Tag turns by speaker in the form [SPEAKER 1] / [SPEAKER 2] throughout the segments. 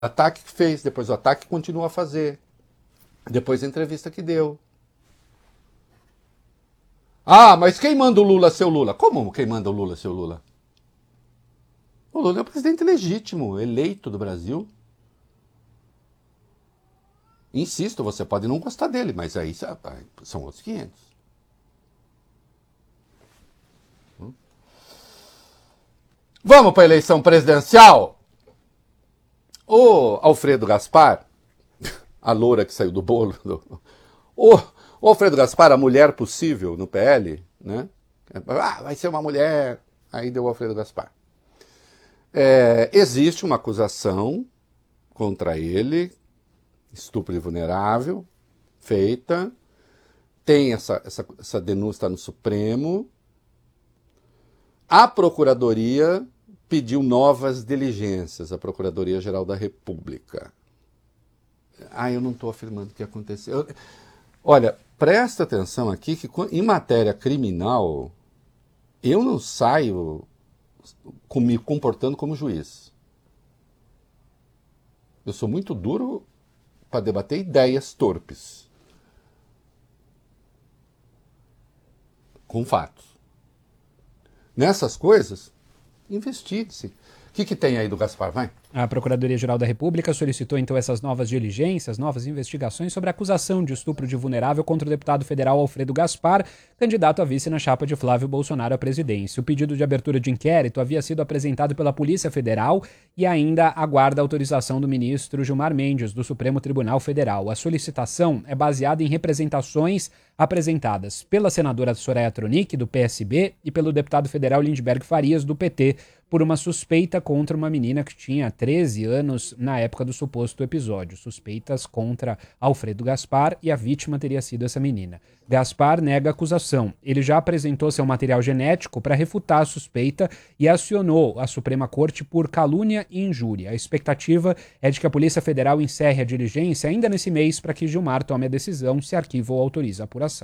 [SPEAKER 1] ataque que fez, depois o ataque que continua a fazer, depois a entrevista que deu. Ah, mas quem manda o Lula ser o Lula? Como quem manda o Lula ser o Lula? O Lula é o presidente legítimo, eleito do Brasil. Insisto, você pode não gostar dele, mas aí são outros 500. Vamos para a eleição presidencial? O Alfredo Gaspar, a loura que saiu do bolo, o Alfredo Gaspar, a mulher possível no PL, né? Vai ser uma mulher, aí deu o Alfredo Gaspar. Existe uma acusação contra ele, estupro de vulnerável, feita, tem essa denúncia, está no Supremo. A Procuradoria pediu novas diligências, a Procuradoria-Geral da República. Eu não estou afirmando que aconteceu. Olha, presta atenção aqui que em matéria criminal, eu não saio me comportando como juiz. Eu sou muito duro para debater ideias torpes. Com fatos. Nessas coisas, investigue-se. O que tem aí do Gaspar? Vai.
[SPEAKER 2] A Procuradoria-Geral da República solicitou então essas novas diligências, novas investigações sobre a acusação de estupro de vulnerável contra o deputado federal Alfredo Gaspar, candidato a vice na chapa de Flávio Bolsonaro à presidência. O pedido de abertura de inquérito havia sido apresentado pela Polícia Federal e ainda aguarda a autorização do ministro Gilmar Mendes, do Supremo Tribunal Federal. A solicitação é baseada em representações apresentadas pela senadora Soraya Tronic, do PSB, e pelo deputado federal Lindbergh Farias, do PT, por uma suspeita contra uma menina que tinha 13 anos na época do suposto episódio. Suspeitas contra Alfredo Gaspar e a vítima teria sido essa menina. Gaspar nega a acusação. Ele já apresentou seu material genético para refutar a suspeita e acionou a Suprema Corte por calúnia e injúria. A expectativa é de que a Polícia Federal encerre a diligência ainda nesse mês para que Gilmar tome a decisão se arquiva ou autoriza a apuração.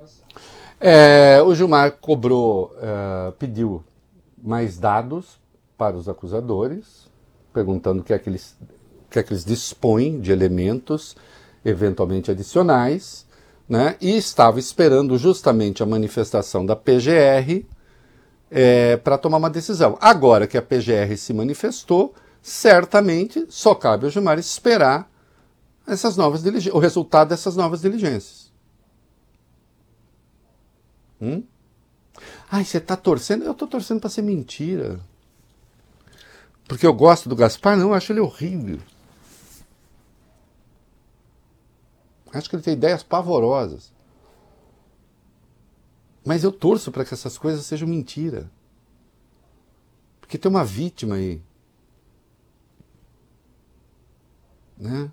[SPEAKER 1] O Gilmar pediu mais dados para os acusadores, perguntando o que é que eles dispõem de elementos eventualmente adicionais, né? E estava esperando justamente a manifestação da PGR para tomar uma decisão. Agora que a PGR se manifestou, certamente só cabe ao Gilmar esperar o resultado dessas novas diligências. Você está torcendo? Eu estou torcendo para ser mentira. Porque eu gosto do Gaspar? Não, eu acho ele horrível. Acho que ele tem ideias pavorosas. Mas eu torço para que essas coisas sejam mentira. Porque tem uma vítima aí. Né?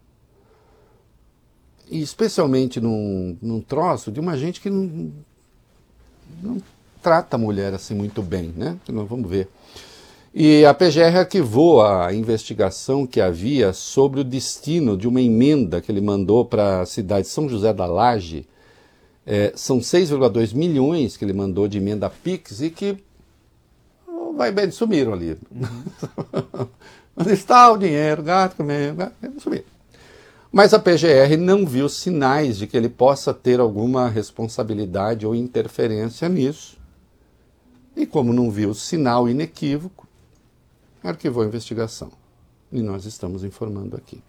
[SPEAKER 1] E especialmente num troço de uma gente que não trata a mulher assim muito bem, né? Nós vamos ver. E a PGR arquivou a investigação que havia sobre o destino de uma emenda que ele mandou para a cidade de São José da Laje. São 6,2 milhões que ele mandou de emenda PIX e que eles sumiram ali. Onde está o dinheiro? Gato comendo, sumiram. Mas a PGR não viu sinais de que ele possa ter alguma responsabilidade ou interferência nisso. E como não viu sinal inequívoco, arquivou a investigação. E nós estamos informando aqui.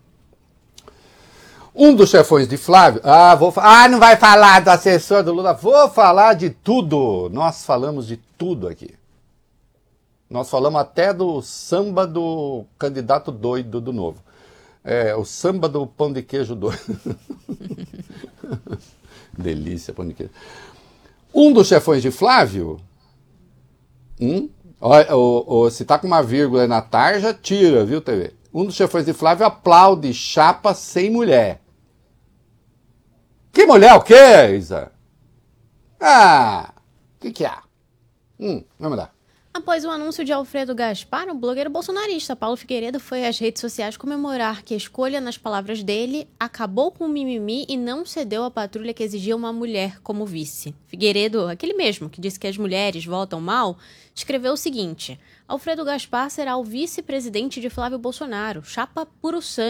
[SPEAKER 1] Um dos chefões de Flávio... não vai falar do assessor do Lula. Vou falar de tudo. Nós falamos de tudo aqui. Nós falamos até do samba do candidato doido do Novo. O samba do pão de queijo doido. Delícia, pão de queijo. Um dos chefões de Flávio... se tá com uma vírgula na tarja, tira, viu, TV? Um dos chefões de Flávio aplaude chapa sem mulher. Que mulher o quê, Isa? O que há? Vamos lá.
[SPEAKER 3] Após o anúncio de Alfredo Gaspar, o blogueiro bolsonarista Paulo Figueiredo foi às redes sociais comemorar que a escolha, nas palavras dele, acabou com o mimimi e não cedeu à patrulha que exigia uma mulher como vice. Figueiredo, aquele mesmo que disse que as mulheres votam mal, escreveu o seguinte: Alfredo Gaspar será o vice-presidente de Flávio Bolsonaro, chapa puro sangue.